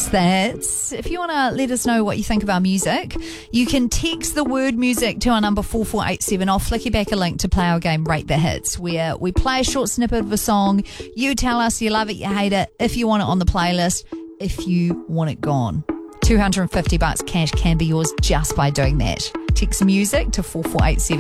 It's the Hits. If you want to let us know what you think of our music, you can text the word music to our number 4487. I'll flick you back a link to play our game Rate the Hits, where we play a short snippet of a song. You tell us you love it, you hate it, if you want it on the playlist, if you want it gone. $250 cash can be yours just by doing that. Text music to 4487.